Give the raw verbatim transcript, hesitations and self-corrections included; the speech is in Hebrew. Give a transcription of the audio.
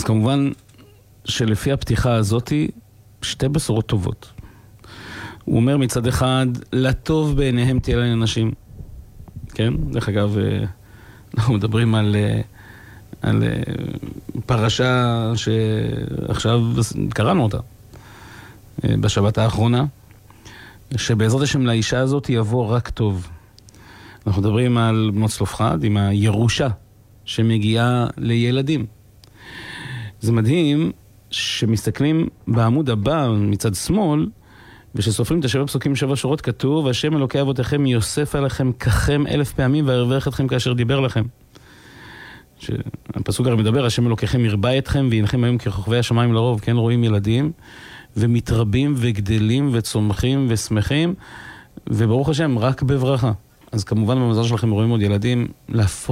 כמובן שלפי הפתיחה הזאת, שתי בשורות טובות. הוא אומר מצד אחד, לטוב בעיניהם תהיה להם אנשים. כן? דרך אגב, אנחנו מדברים על, על פרשה שעכשיו קראנו אותה, בשבת האחרונה, שבעזרת השם לאישה הזאת יבוא רק טוב. אנחנו מדברים על בנות צלופחד עם הירושה שמגיעה לילדים. זה מדהים שמסתכלים בעמוד הבא מצד שמאל, ושסופרים את השבע פסוקים שבע שורות, כתוב, השם אלוקי אבותיכם יוסף עליכם ככם אלף פעמים וירברך אתכם כאשר דיבר לכם. הפסוק הרי מדבר, השם אלוקיכם ירבה אתכם וינכם היום ככוכבי השמיים לרוב. כן, רואים ילדים ומתרבים וגדלים וצומחים ושמחים, וברוך השם רק בברכה. אז כמובן במזל שלכם רואים עוד ילדים להפוך